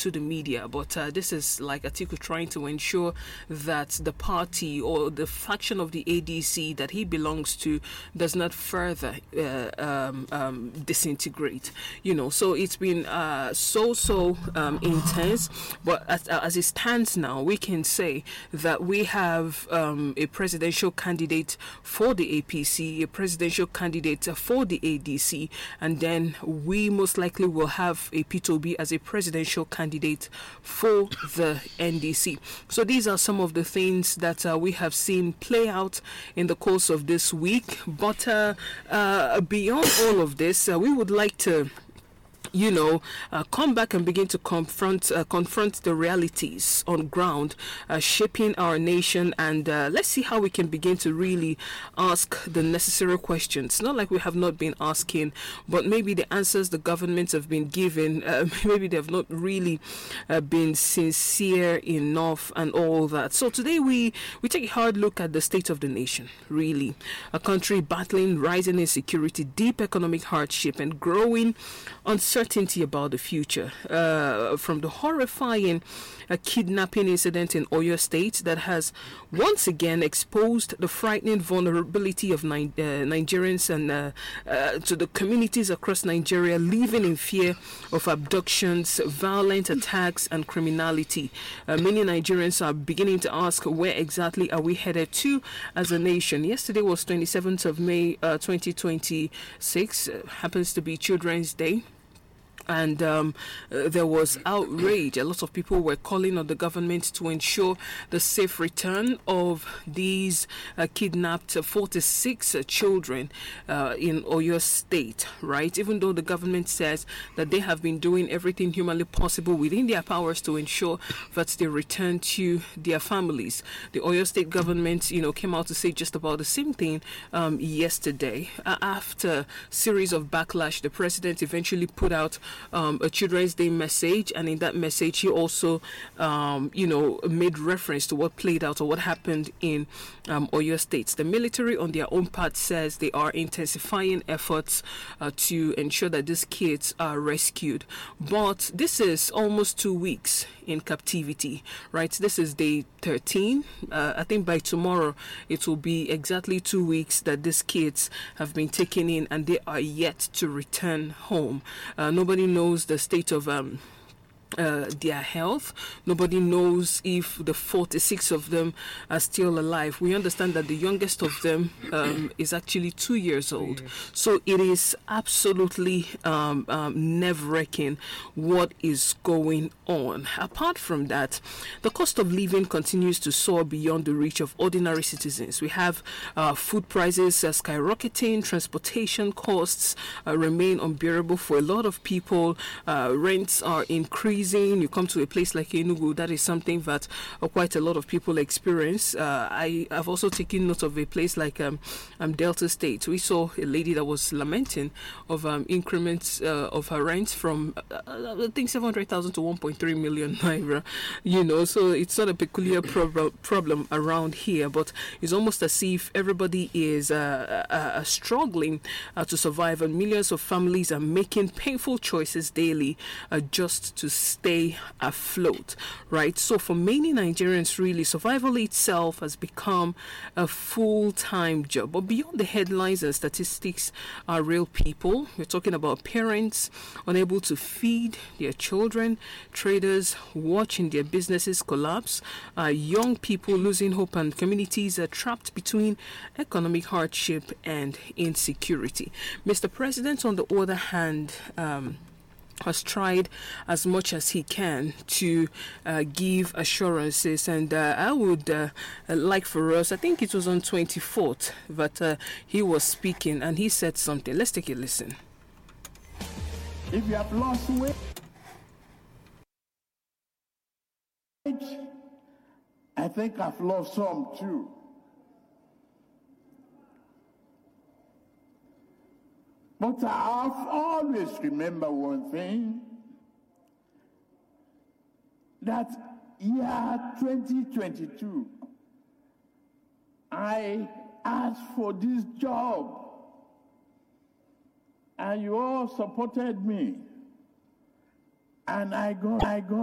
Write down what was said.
to the media. But this is like Atiku trying to ensure that the party or the faction of the ADC that he belongs to does not further disintegrate. So it's been so intense. But as it stands now, we can say that we have a presidential candidate for the APC, a presidential candidate for the ADC, and then we most likely will have a P2B as a presidential candidate for the NDC. So these are some of the things that we have seen play out in the course of this week. But beyond all of this, we would like to come back and begin to confront the realities on ground, shaping our nation, and let's see how we can begin to really ask the necessary questions. Not like we have not been asking, but maybe the answers the governments have been given, maybe they have not really been sincere enough and all that. So today we take a hard look at the state of the nation, really. A country battling rising insecurity, deep economic hardship, and growing uncertainty about the future, from the horrifying kidnapping incident in Oyo State that has once again exposed the frightening vulnerability of Nigerians and to the communities across Nigeria living in fear of abductions, violent attacks, and criminality. Many Nigerians are beginning to ask, where exactly are we headed to as a nation? Yesterday was 27th of May 2026, happens to be Children's Day. And there was outrage. A lot of people were calling on the government to ensure the safe return of these kidnapped 46 children in Oyo State, right? Even though the government says that they have been doing everything humanly possible within their powers to ensure that they return to their families. The Oyo State government, came out to say just about the same thing yesterday. After a series of backlash, the president eventually put out a Children's Day message, and in that message he also made reference to what played out or what happened in Oyo State. The military on their own part says they are intensifying efforts to ensure that these kids are rescued, but this is almost 2 weeks in captivity, right? This is day 13. I think by tomorrow it will be exactly 2 weeks that these kids have been taken in and they are yet to return home. Nobody knows the state of their health. Nobody knows if the 46 of them are still alive. We understand that the youngest of them is actually 2 years old. So it is absolutely nerve-wracking what is going on. Apart from that, the cost of living continues to soar beyond the reach of ordinary citizens. We have food prices skyrocketing, transportation costs remain unbearable for a lot of people, rents are increasing. You come to a place like Enugu, that is something that quite a lot of people experience. I have also taken note of a place like Delta State. We saw a lady that was lamenting of increments of her rent from I think 700,000 to 1.3 million naira. So it's not a peculiar problem around here, but it's almost as if everybody is struggling to survive, and millions of families are making painful choices daily just to stay afloat, right? So for many Nigerians, really, survival itself has become a full-time job. But beyond the headlines and statistics are real people. We're talking about parents unable to feed their children, traders watching their businesses collapse, young people losing hope, and communities are trapped between economic hardship and insecurity. Mr. President, on the other hand, has tried as much as he can to give assurances, and I would like for us, I think it was on 24th that he was speaking and he said something. Let's take a listen. If you have lost weight, I think I've lost some too. But I've always remember one thing, that year 2022, I asked for this job, and you all supported me, and I got